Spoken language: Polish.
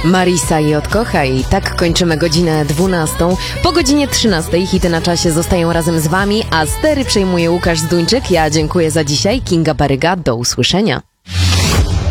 Marisa i Odkochaj. Tak kończymy godzinę 12. Po godzinie 13 hity na czasie zostają razem z wami, a stery przejmuje Łukasz Zduńczyk. Ja dziękuję za dzisiaj. Kinga Baryga. Do usłyszenia.